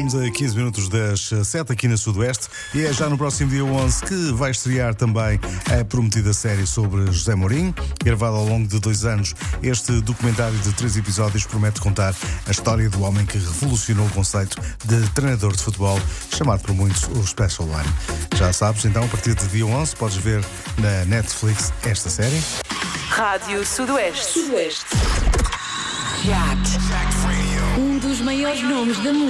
Estamos a 15 minutos das 7 aqui na Sudoeste e é já no próximo dia 11 que vai estrear também a prometida série sobre José Mourinho. Gravado ao longo de 2 anos, este documentário de 3 episódios promete contar a história do homem que revolucionou o conceito de treinador de futebol, chamado por muitos o Special One. Já sabes, então, a partir de dia 11 podes ver na Netflix esta série. Rádio Sudoeste. Um dos maiores nomes da música.